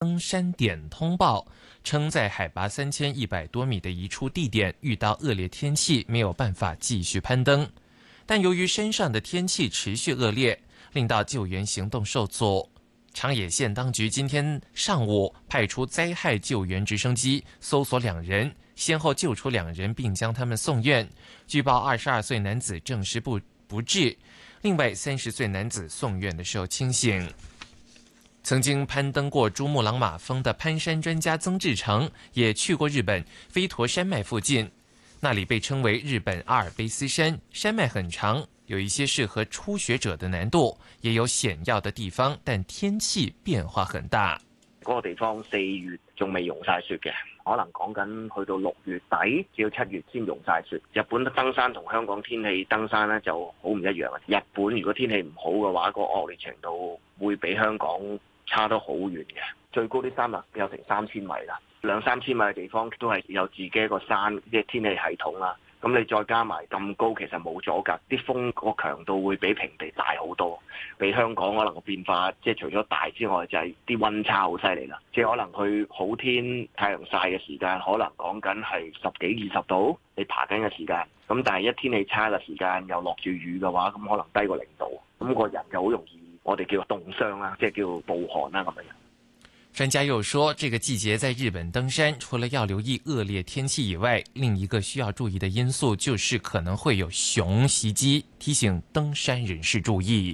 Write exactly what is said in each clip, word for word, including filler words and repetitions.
登山点通报，称在海拔三千一百多米的一处地点遇到恶劣天气，没有办法继续攀登。但由于山上的天气持续恶劣，令到救援行动受阻。长野县当局今天上午派出灾害救援直升机搜索两人，先后救出两人，并将他们送院。据报，二十二岁男子证实不不治，另外三十岁男子送院的时候清醒。曾经攀登过珠穆朗玛峰的攀山专家曾志成也去过日本飞驼山脉附近，那里被称为日本阿尔卑斯山，山脉很长，有一些适合初学者的难度，也有险要的地方，但天氣變化很大。 嗰個地方四月仲未融晒雪嘅，可能講緊去到六月底至到七月先融晒雪。日本登山同香港天氣登山咧就好唔一樣啊！日本如果天氣唔好嘅話，個惡劣程度會比香港差得好遠嘅。最高啲山脈有成三千米啦，兩三千米嘅地方都係有自己一個山即係天氣系統啦。咁你再加埋咁高，其實冇阻隔，啲風個強度會比平地大好多，比香港可能個變化，即係除咗大之外，就係啲溫差好犀利啦。即係可能佢好天太陽曬嘅時間，可能講緊係十幾二十度，你爬緊嘅時間。咁但係一天氣差嘅時間，又落住雨嘅話，咁可能低過零度，咁個人就好容易，我哋叫凍傷啦，即係叫暴寒啦咁樣。 專家又說，這個季節在日本登山，除了要留意惡劣天氣以外，另一個需要注意的因素就是可能會有熊襲擊，提醒登山人士注意。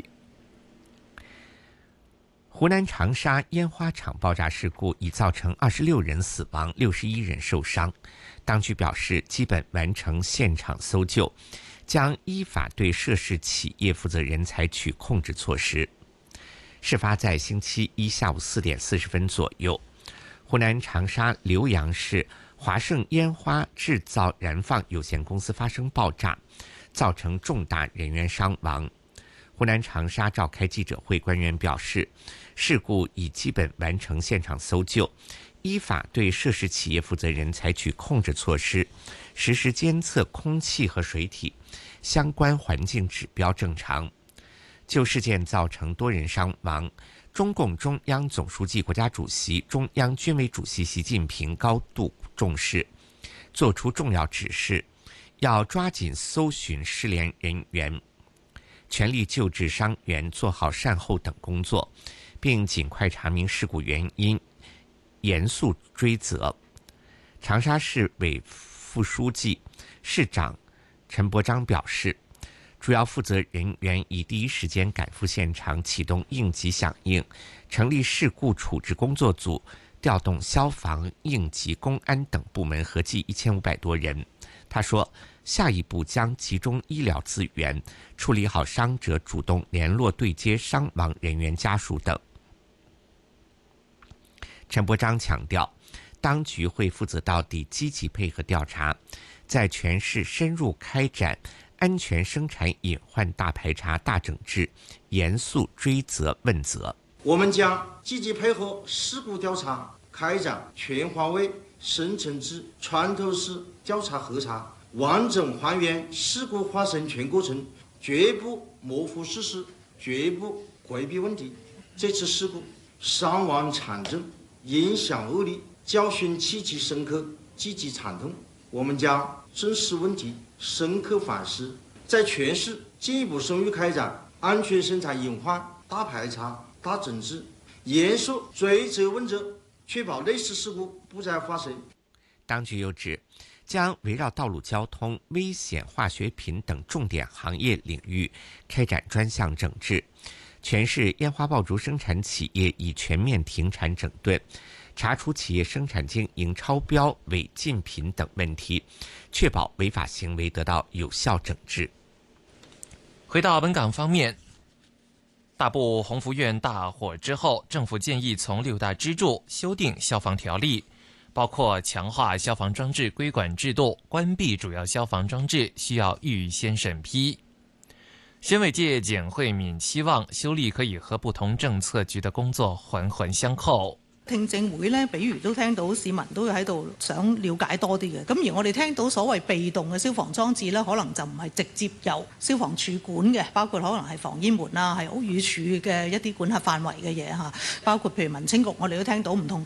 湖南長沙煙花廠爆炸事故已造成二十六人死亡，六十一人受傷。當局表示，基本完成現場搜救，將依法對涉事企業負責人採取控制措施。事發在星期一下午四點四十分左右，湖南長沙浏陽市華盛煙花製造燃放有限公司發生爆炸，造成重大人員傷亡。湖南長沙召開記者會，官員表示，事故已基本完成現場搜救，依法對涉事企業負責人採取控制措施，實時監測空氣和水體，相關環境指標正常。就事件造成多人傷亡，中共中央總書記、國家主席、中央軍委主席習近平高度重視，作出重要指示，要抓緊搜尋失聯人員，全力救治傷員，做好善後等工作，並盡快查明事故原因，嚴肅追責。長沙市委副書記、市長陳伯章表示，主要負責人員已第一時間趕赴現場，啟動應急響應，成立事故處置工作組，調動消防、應急、公安等部門合計一千五百多人。他說，下一步將集中醫療資源，處理好傷者，主動聯絡對接傷亡人員家屬等。陳伯章強調，當局會負責到底，積極配合調查，在全市深入開展安全生產隱患大排查、大整治，嚴肅追責問責。 我們將積極配合事故調查，開展全方位、深層次、穿透式調查核查，完整還原事故發生全過程，絕不模糊事實，絕不迴避問題。這次事故傷亡慘重，影響惡劣，教訓極其深刻，極其慘痛。我們將正視問題，深刻反思，在全市進一步深入開展安全生產隱患大排查、大整治，嚴肅追責問責，確保類似事故不再發生。 當局又指，將圍繞道路交通、危險化學品等重點行業領域開展專項整治，全市煙花爆竹生產企業已全面停產整頓，查出企業生產經營超標、違禁品等問題，確保違法行為得到有效整治。 回到本港方面，大埔鴻福苑大火之後，政府建議從六大支柱修訂消防條例，包括強化消防裝置規管制度，關閉主要消防裝置需要預先審批。選委界簡慧敏期望修例可以和不同政策局的工作環環相扣。 聽證會呢，比如都聽到市民都喺度想了解多啲嘅。咁而我哋聽到所謂被動嘅消防裝置呢，可能就唔係直接由消防處管嘅，包括可能係防煙門啊，係屋宇署嘅一啲管轄範圍嘅嘢嚇。包括譬如民青局，我哋都聽到唔同